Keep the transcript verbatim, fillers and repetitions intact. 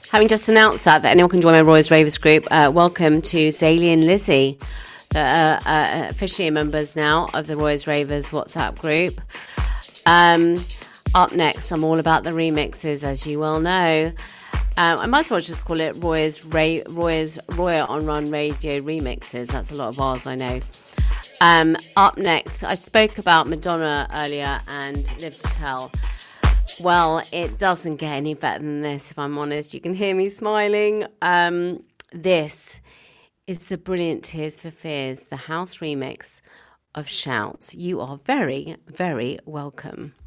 Having just announced that, that anyone can join my Roy's Ravers group, uh, welcome to Zaylee and Lizzie, that are uh, officially members now of the Roy's Ravers WhatsApp group. Um, up next, I'm all about the remixes, as you well know. Um, I might as well just call it Roy's Ray, Roy's Royal on Run Radio remixes. That's a lot of bars, I know. Um, up next, I spoke about Madonna earlier and Live to Tell. Well, it doesn't get any better than this, if I'm honest. You can hear me smiling. Um, this is the brilliant Tears for Fears, the house remix of Shouts. You are very, very welcome.